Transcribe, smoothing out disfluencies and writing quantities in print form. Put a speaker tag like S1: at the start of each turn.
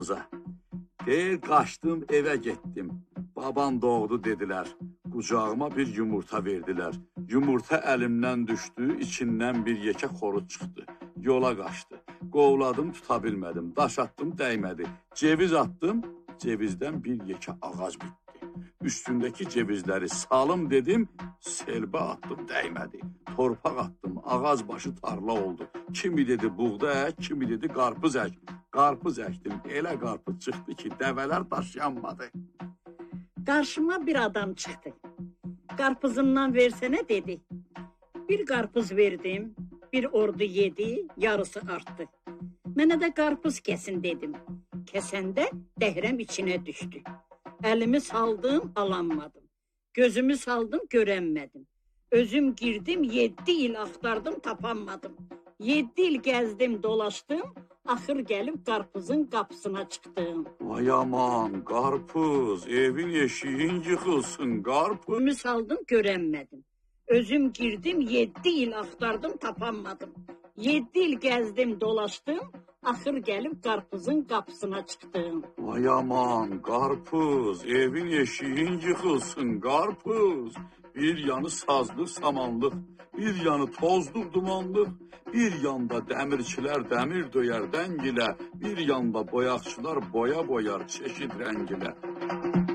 S1: Qaçdım eve getdim. Babam doğdu dediler. Qucağıma bir yumurta verdiler. Yumurta əlimdən düşdü, içindən bir yekə xoruz çıxdı. Yola qaçdı. Qovladım, tuta bilmədim. Daş attım, dəymədi. Ceviz attım, cevizdən bir yekə ağac bitdi. Üstündəki cevizləri salım dedim, selbə attım, dəymədi. Torpaq attım, ağac başı tarla oldu. Kimi dedi buğda ək, kimi dedi qarpız ək. Qarpız əkdim, elə qarpız çıxdı ki, dəvələr daşyanmadı.
S2: Karşıma bir adam çıktı. Karpuzundan versene dedi. Bir karpuz verdim, bir ordu yedi, yarısı arttı. Mənə de karpuz kesin dedim. Kesende dehrem içine düştü. Elimi saldım, alanmadım. Gözümü saldım, görenmedim. Özüm girdim, 7 il axtardım, tapanmadım. 7 il gezdim, dolaştım, axır gelip karpuzun kapısına çıktım.
S1: Vay aman, qarpız, evin eşiğin yıxılsın, qarpız.
S2: Gözümü saldım, görenmedim. Özüm girdim, 7 il axtardım, tapanmadım. 7 il gezdim, dolaştım, axır gelip karpuzun kapısına çıktım.
S1: Vay aman, qarpız, evin eşiğin yıxılsın, qarpız. Bir yanı sazlıq, samanlıq, bir yanı tozluq, dumanlıq, bir yanda dəmirçilər dəmir döyər dəngilə, bir yanda boyaqçılar boya boyar çeşid rəngilə.